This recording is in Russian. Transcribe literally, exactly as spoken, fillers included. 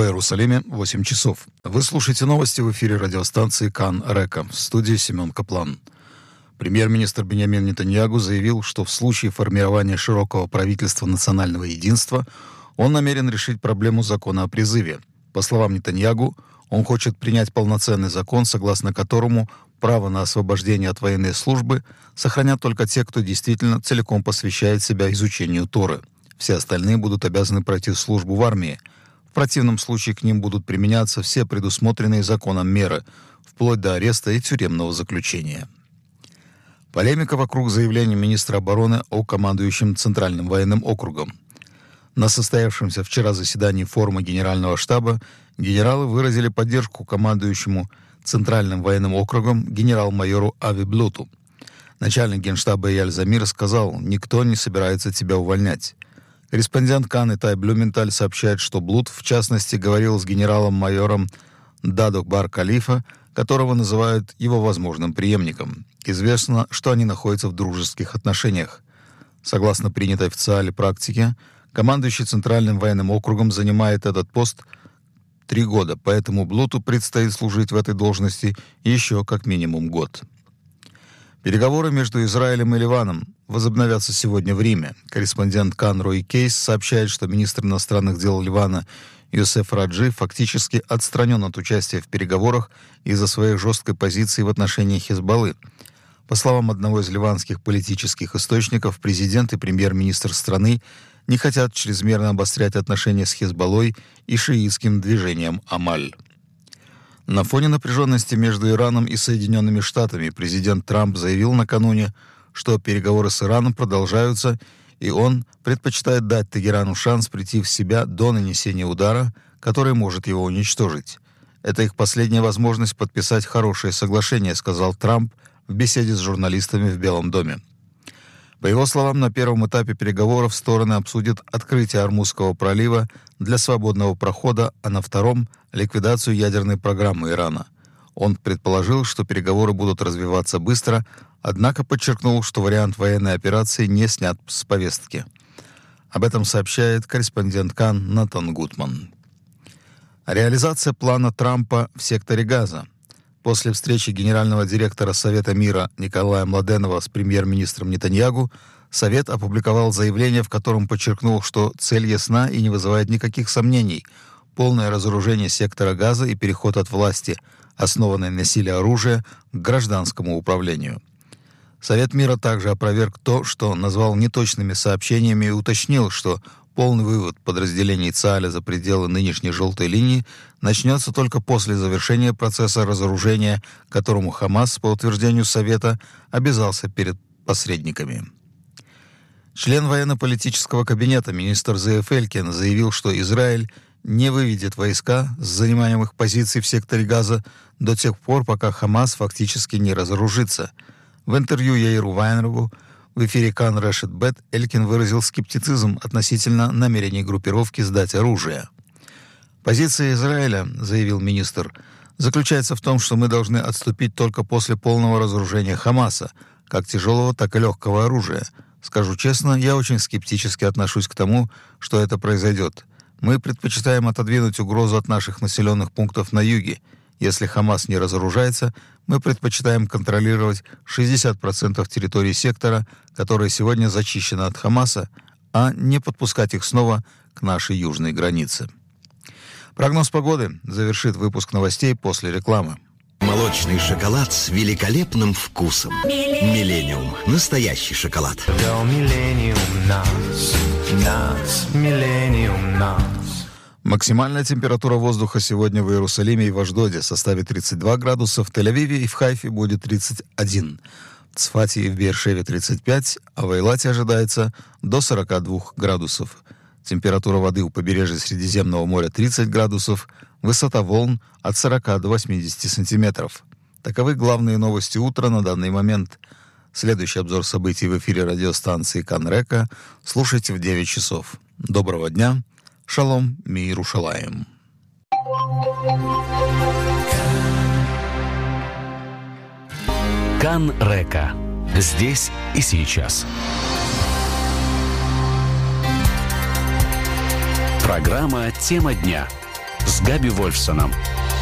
В Иерусалиме восемь часов. Вы слушаете новости в эфире радиостанции Кан Река. В студии Семен Каплан. Премьер-министр Биньямин Нетаньяху заявил, что в случае формирования широкого правительства национального единства он намерен решить проблему закона о призыве. По словам Нетаньяху, он хочет принять полноценный закон, согласно которому право на освобождение от военной службы сохранят только те, кто действительно целиком посвящает себя изучению Торы. Все остальные будут обязаны пройти службу в армии. В противном случае к ним будут применяться все предусмотренные законом меры, вплоть до ареста и тюремного заключения. Полемика вокруг заявления министра обороны о командующем Центральным военным округом. На состоявшемся вчера заседании форума Генерального штаба генералы выразили поддержку командующему Центральным военным округом генерал-майору Ави Блуту. Начальник генштаба Эйяль Замир сказал: «Никто не собирается тебя увольнять». Корреспондент Кан Итай Блюменталь сообщает, что Блут, в частности, говорил с генералом-майором Дадо Бар Калифа, которого называют его возможным преемником. Известно, что они находятся в дружеских отношениях. Согласно принятой в ЦИАЛе практике, командующий Центральным военным округом занимает этот пост три года, поэтому Блуту предстоит служить в этой должности еще как минимум год. Переговоры между Израилем и Ливаном возобновятся сегодня в Риме. Корреспондент Кан Рой Кейс сообщает, что министр иностранных дел Ливана Йосеф Раджи фактически отстранен от участия в переговорах из-за своей жесткой позиции в отношении Хизбаллы. По словам одного из ливанских политических источников, президент и премьер-министр страны не хотят чрезмерно обострять отношения с Хизбаллой и шиитским движением Амаль. На фоне напряженности между Ираном и Соединенными Штатами президент Трамп заявил накануне, что переговоры с Ираном продолжаются, и он предпочитает дать Тегерану шанс прийти в себя до нанесения удара, который может его уничтожить. «Это их последняя возможность подписать хорошее соглашение», — сказал Трамп в беседе с журналистами в Белом доме. По его словам, на первом этапе переговоров стороны обсудят открытие Ормузского пролива для свободного прохода, а на втором — ликвидацию ядерной программы Ирана. Он предположил, что переговоры будут развиваться быстро, однако подчеркнул, что вариант военной операции не снят с повестки. Об этом сообщает корреспондент Кан Натан Гутман. Реализация плана Трампа в секторе Газа. После встречи генерального директора Совета мира Николая Младенова с премьер-министром Нетаньяху Совет опубликовал заявление, в котором подчеркнул, что цель ясна и не вызывает никаких сомнений — полное разоружение сектора Газа и переход от власти, основанной на силе оружия, к гражданскому управлению. Совет мира также опроверг то, что назвал неточными сообщениями, и уточнил, что полный вывод подразделений ЦИАЛа за пределы нынешней желтой линии начнется только после завершения процесса разоружения, которому Хамас, по утверждению Совета, обязался перед посредниками. Член военно-политического кабинета министр Зеев Элькин заявил, что Израиль не выведет войска с занимаемых позиций в секторе Газа до тех пор, пока Хамас фактически не разоружится. В интервью Яиру Вайнеру в эфире Кан Решет Бет Элькин выразил скептицизм относительно намерений группировки сдать оружие. «Позиция Израиля, — заявил министр, — заключается в том, что мы должны отступить только после полного разоружения Хамаса, как тяжелого, так и легкого оружия. Скажу честно, я очень скептически отношусь к тому, что это произойдет. Мы предпочитаем отодвинуть угрозу от наших населенных пунктов на юге. Если Хамас не разоружается, мы предпочитаем контролировать шестьдесят процентов территории сектора, которая сегодня зачищена от Хамаса, а не подпускать их снова к нашей южной границе». Прогноз погоды завершит выпуск новостей после рекламы. Молочный шоколад с великолепным вкусом. Миллениум. Настоящий шоколад. Миллениум нас, нас, Миллениум нас. Максимальная температура воздуха сегодня в Иерусалиме и в Ашдоде составит тридцать два градуса, в Тель-Авиве и в Хайфе будет тридцать один, в Цфате и в Беэр-Шеве тридцать пять, а в Эйлате ожидается до сорок два градусов. Температура воды у побережья Средиземного моря тридцать градусов, высота волн от сорока до восьмидесяти сантиметров. Таковы главные новости утра на данный момент. Следующий обзор событий в эфире радиостанции Кан Река слушайте в девять часов. Доброго дня. Шалом, Миерушалаим. Кан Река. Здесь и сейчас. Программа «Тема дня» с с Габи Вольфсоном.